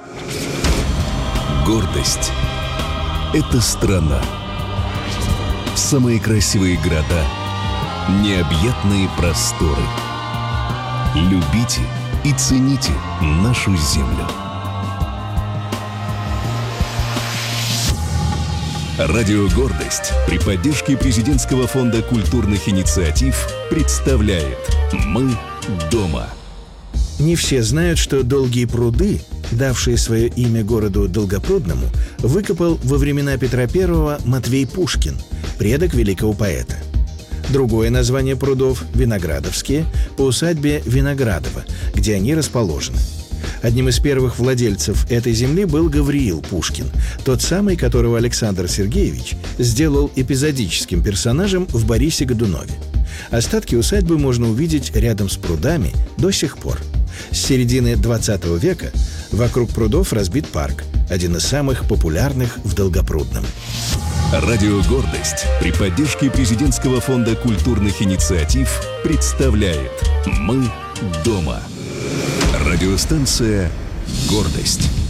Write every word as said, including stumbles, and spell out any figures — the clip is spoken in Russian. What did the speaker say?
Гордость – это страна. Самые красивые города, необъятные просторы. Любите и цените нашу землю. Радио «Гордость» при поддержке Президентского фонда культурных инициатив представляет «Мы дома». Не все знают, что Долгие пруды, давшие свое имя городу Долгопрудному, выкопал во времена Петра Первого Матвей Пушкин, предок великого поэта. Другое название прудов – Виноградовские, по усадьбе Виноградова, где они расположены. Одним из первых владельцев этой земли был Гавриил Пушкин, тот самый, которого Александр Сергеевич сделал эпизодическим персонажем в «Борисе Годунове». Остатки усадьбы можно увидеть рядом с прудами до сих пор. С середины двадцатого века вокруг прудов разбит парк, один из самых популярных в Долгопрудном. Радио «Гордость» при поддержке Президентского фонда культурных инициатив представляет «Мы дома». Радиостанция «Гордость».